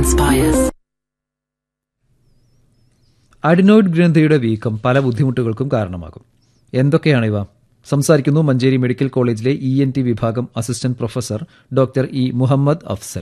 inspires. Adenoid ഗ്രന്ഥിയുടെ വീക്കം പല ബുദ്ധിമുട്ടുകൾക്കും കാരണമാകും. എന്തൊക്കെയാണിവ? സംസാരിക്കുന്നു മഞ്ചേരി മെഡിക്കൽ കോളേജിലെ ENT വിഭാഗം assistant professor doctor E Muhammad Afsal.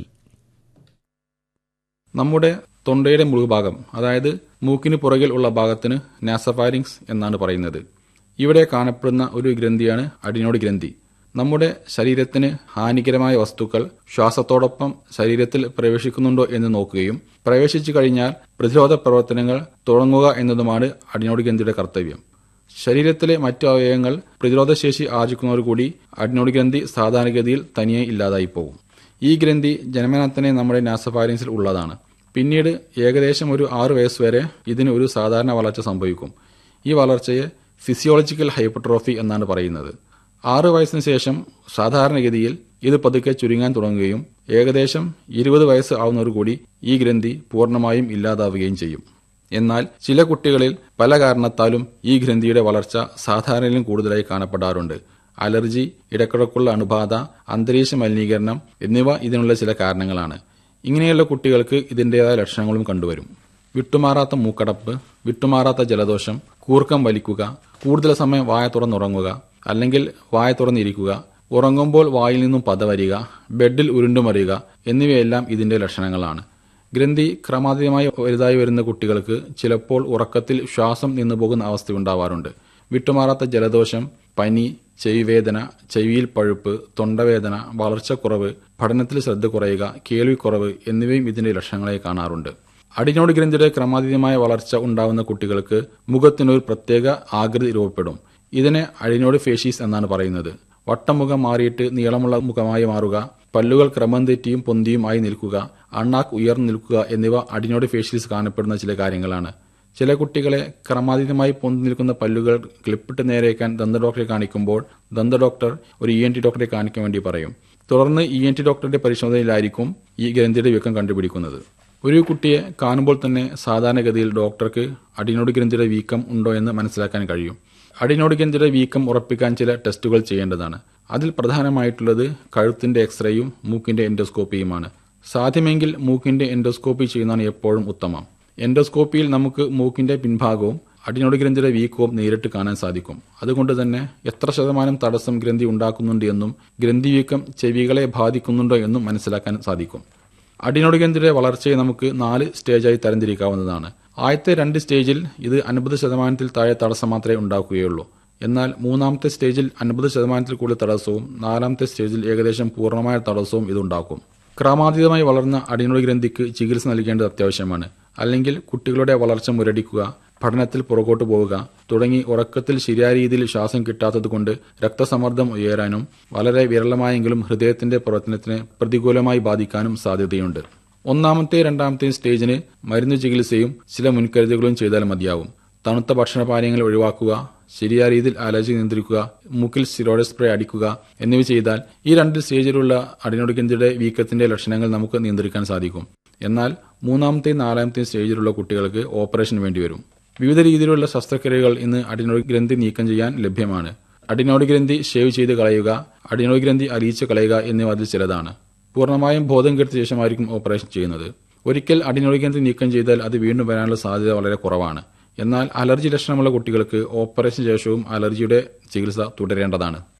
നമ്മുടെ തൊണ്ടയുടെ മുഴുഭാഗം, അതായത് മൂക്കിന് പുറകിൽ ഉള്ള ഭാഗത്തിന് നാസോഫാരിങ്സ് എന്നാണ് പറയുന്നത്. ഇവിടെ കാണപ്പെടുന്ന ഒരു ഗ്രന്ഥിയാണ് അഡിനോയിഡ് ഗ്രന്ഥി. നമ്മുടെ ശരീരത്തിന് ഹാനികരമായ വസ്തുക്കൾ ശ്വാസത്തോടൊപ്പം ശരീരത്തിൽ പ്രവേശിക്കുന്നുണ്ടോ എന്ന് നോക്കുകയും പ്രവേശിച്ചു കഴിഞ്ഞാൽ പ്രതിരോധ പ്രവർത്തനങ്ങൾ തുടങ്ങുക എന്നതുമാണ് അഡിനോയിഡ് ഗ്രന്ഥിയുടെ കർത്തവ്യം. ശരീരത്തിലെ മറ്റു അവയവങ്ങൾ പ്രതിരോധശേഷി ആർജിക്കുന്നതോടുകൂടി അഡിനോയിഡ് ഗ്രന്ഥി സാധാരണഗതിയിൽ തനിയെ ഇല്ലാതായി പോകും. ഈ ഗ്രന്ഥി ജന്മനാ തന്നെ നമ്മുടെ നാസോഫാരിങ്സിൽ ഉള്ളതാണ്. പിന്നീട് ഏകദേശം ഒരു 6 വയസ്സ് വരെ ഇതിന് ഒരു സാധാരണ വളർച്ച സംഭവിക്കും. ഈ വളർച്ചയെ ഫിസിയോളജിക്കൽ ഹൈപ്പർട്രോഫി എന്നാണ് പറയുന്നത്. 6 വയസ്സിന് ശേഷം സാധാരണഗതിയിൽ ഇത് പതുക്കെ ചുരുങ്ങാൻ തുടങ്ങുകയും ഏകദേശം 20 വയസ്സ് ആവുന്നതോടുകൂടി ഈ ഗ്രന്ഥി പൂർണ്ണമായും ഇല്ലാതാവുകയും ചെയ്യും. എന്നാൽ ചില കുട്ടികളിൽ പല കാരണത്താലും ഈ ഗ്രന്ഥിയുടെ വളർച്ച സാധാരണയിലും കൂടുതലായി കാണപ്പെടാറുണ്ട്. അലർജി, ഇടക്കിടക്കുള്ള അണുബാധ, അന്തരീക്ഷ മലിനീകരണം എന്നിവ ഇതിനുള്ള ചില കാരണങ്ങളാണ്. ഇങ്ങനെയുള്ള കുട്ടികൾക്ക് ഇതിൻ്റെതായ ലക്ഷണങ്ങളും കണ്ടുവരും. വിട്ടുമാറാത്ത മൂക്കടപ്പ്, വിട്ടുമാറാത്ത ജലദോഷം, കൂർക്കം വലിക്കുക, കൂടുതൽ സമയം വായ തുറന്നുറങ്ങുക അല്ലെങ്കിൽ വായ തുറന്നിരിക്കുക, ഉറങ്ങുമ്പോൾ വായിൽ നിന്നും പത വരിക, ബെഡിൽ ഉരുണ്ടുമറിയുക എന്നിവയെല്ലാം ഇതിന്റെ ലക്ഷണങ്ങളാണ്. ഗ്രന്ഥി ക്രമാതീതമായി വലുതായി വരുന്ന കുട്ടികൾക്ക് ചിലപ്പോൾ ഉറക്കത്തിൽ ശ്വാസം നിന്നുപോകുന്ന അവസ്ഥയുണ്ടാവാറുണ്ട്. വിട്ടുമാറാത്ത ജലദോഷം, പനി, ചെവിവേദന, ചെവിയിൽ പഴുപ്പ്, തൊണ്ടവേദന, വളർച്ചക്കുറവ്, പഠനത്തിൽ ശ്രദ്ധ കുറയുക, കേൾവിക്കുറവ് എന്നിവയും ഇതിന്റെ ലക്ഷണങ്ങളായി കാണാറുണ്ട്. അഡിനോയിഡ് ഗ്രന്ഥിയുടെ ക്രമാതീതമായ വളർച്ച ഉണ്ടാവുന്ന കുട്ടികൾക്ക് മുഖത്തിനൊരു പ്രത്യേക ആകൃതി രൂപപ്പെടും. ഇതിനെ അഡിനോയിഡ് ഫേഷീസ് എന്നാണ് പറയുന്നത്. വട്ടമുഖം മാറിയിട്ട് നീളമുള്ള മുഖമായി മാറുക, പല്ലുകൾ ക്രമം തെറ്റിയും പൊന്തിയും ആയി നിൽക്കുക, അണ്ണാക്ക് ഉയർന്നു നിൽക്കുക എന്നിവ അഡിനോയിഡ് ഫേഷീസ് കാണപ്പെടുന്ന ചില കാര്യങ്ങളാണ്. ചില കുട്ടികളെ ക്രമാതീതമായി പൊന്തി നിൽക്കുന്ന പല്ലുകൾ ക്ലിപ്പിട്ട് നേരെയാക്കാൻ ദന്തഡോക്ടറെ കാണിക്കുമ്പോൾ ദന്തഡോക്ടർ ഒരു ENT ഡോക്ടറെ കാണിക്കാൻ വേണ്ടി പറയും. തുടർന്ന് ENT ഡോക്ടറുടെ പരിശോധനയിലായിരിക്കും ഈ ഗ്രന്ഥിയുടെ വീക്കം കണ്ടുപിടിക്കുന്നത്. ഒരു കുട്ടിയെ കാണുമ്പോൾ തന്നെ സാധാരണഗതിയിൽ ഡോക്ടർക്ക് അഡിനോയിഡ് ഗ്രന്ഥിയുടെ വീക്കം ഉണ്ടോ എന്ന് മനസ്സിലാക്കാൻ കഴിയും. അഡിനോയിഡ് ഗ്രന്ഥിയുടെ വീക്കം ഉറപ്പിക്കാൻ ചില ടെസ്റ്റുകൾ ചെയ്യേണ്ടതാണ്. അതിൽ പ്രധാനമായിട്ടുള്ളത് കഴുത്തിന്റെ എക്സ്റേയും മൂക്കിന്റെ എൻഡോസ്കോപ്പിയുമാണ്. സാധ്യമെങ്കിൽ മൂക്കിന്റെ എൻഡോസ്കോപ്പി ചെയ്യുന്നതാണ് എപ്പോഴും ഉത്തമം. എൻഡോസ്കോപ്പിയിൽ നമുക്ക് മൂക്കിന്റെ പിൻഭാഗവും അഡിനോയിഡ് ഗ്രന്ഥിയുടെ വീക്കവും നേരിട്ട് കാണാൻ സാധിക്കും. അതുകൊണ്ട് തന്നെ എത്ര ശതമാനം തടസ്സം ഗ്രന്ഥി ഉണ്ടാക്കുന്നുണ്ട് എന്നും ഗ്രന്ഥി വീക്കം ചെവികളെ ബാധിക്കുന്നുണ്ടോ എന്നും മനസ്സിലാക്കാൻ സാധിക്കും. അഡിനോയിഡ് ഗ്രന്ഥിയുടെ വളർച്ചയെ നമുക്ക് 4 സ്റ്റേജായി തരംതിരിക്കാവുന്നതാണ്. ആദ്യത്തെ 2 സ്റ്റേജിൽ ഇത് 50% താഴെ തടസ്സം മാത്രമേ ഉണ്ടാക്കുകയുള്ളൂ. എന്നാൽ 3ാമത്തെ സ്റ്റേജിൽ 50% കൂടുതൽ തടസ്സവും 4ാമത്തെ സ്റ്റേജിൽ ഏകദേശം പൂർണ്ണമായ തടസ്സവും ഇതുണ്ടാക്കും. ക്രമാതീതമായി വളർന്ന അഡിനോയിഡ് ഗ്രന്ഥിക്ക് ചികിത്സ നൽകേണ്ടത് അത്യാവശ്യമാണ്. അല്ലെങ്കിൽ കുട്ടികളുടെ വളർച്ച മുരടിക്കുക, പഠനത്തിൽ പുറകോട്ട് പോവുക തുടങ്ങി ഉറക്കത്തിൽ ശരിയായ രീതിയിൽ ശ്വാസം കിട്ടാത്തതുകൊണ്ട് രക്തസമ്മർദ്ദം ഉയരാനും വളരെ വിരളമായെങ്കിലും ഹൃദയത്തിന്റെ പ്രവർത്തനത്തിനെ പ്രതികൂലമായി ബാധിക്കാനും സാധ്യതയുണ്ട്. 1ാമത്തെ 2ാമത്തെ സ്റ്റേജിന് മരുന്ന് ചികിത്സയും ചില മുൻകരുതലുകളും ചെയ്താൽ മതിയാവും. തണുത്ത ഭക്ഷണപാനീയങ്ങൾ ഒഴിവാക്കുക, ശരിയായ രീതിയിൽ അലർജി നിയന്ത്രിക്കുക, മൂക്കിൽ സ്റ്റിറോയിഡ് സ്പ്രേ അടിക്കുക എന്നിവ ചെയ്താൽ ഈ 2 സ്റ്റേജിലുള്ള അഡിനോയിഡ് ഗ്രന്ഥിയുടെ വീക്കത്തിന്റെ ലക്ഷണങ്ങൾ നമുക്ക് നിയന്ത്രിക്കാൻ സാധിക്കും. എന്നാൽ 3ാമത്തെയും 4ാമത്തെയും സ്റ്റേജിലുള്ള കുട്ടികൾക്ക് ഓപ്പറേഷൻ വേണ്ടിവരും. വിവിധ രീതിയിലുള്ള ശസ്ത്രക്രിയകൾ ഇന്ന് അഡിനോയിഡ് ഗ്രന്ഥി നീക്കം ചെയ്യാൻ ലഭ്യമാണ്. അഡിനോയിഡ് ഗ്രന്ഥി ഷേവ് ചെയ്ത് കളയുക, അഡിനോയിഡ് ഗ്രന്ഥി അലിയിച്ച് കളയുക എന്നിവ അതിൽ ചിലതാണ്. പൂർണ്ണമായും ബോധം കെടുത്ത ശേഷമായിരിക്കും ഓപ്പറേഷൻ ചെയ്യുന്നത്. ഒരിക്കൽ അഡിനോയിഡ് ഗ്രന്ഥി നീക്കം ചെയ്താൽ അത് വീണ്ടും വരാനുള്ള സാധ്യത വളരെ കുറവാണ്. എന്നാൽ അലർജി ലക്ഷണമുള്ള കുട്ടികൾക്ക് ഓപ്പറേഷൻ ശേഷവും അലർജിയുടെ ചികിത്സ തുടരേണ്ടതാണ്.